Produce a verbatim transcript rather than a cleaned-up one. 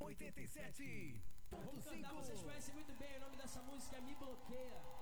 oitenta e sete ponto cinco. Vamos cantar, vocês conhecem muito bem, o nome dessa música é Me Bloqueia.